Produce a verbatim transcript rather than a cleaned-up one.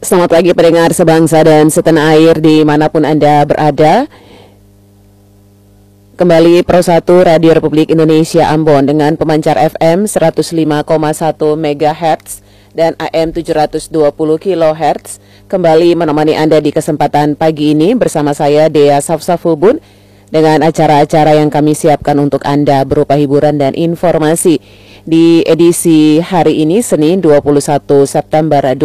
selamat pagi pendengar sebangsa dan setanah air dimanapun Anda berada. Kembali Pro satu Radio Republik Indonesia Ambon dengan pemancar F M seratus lima koma satu megahertz dan A M tujuh ratus dua puluh kilohertz. Kembali menemani Anda di kesempatan pagi ini bersama saya Dea Safsafubun dengan acara-acara yang kami siapkan untuk Anda berupa hiburan dan informasi di edisi hari ini Senin dua puluh satu September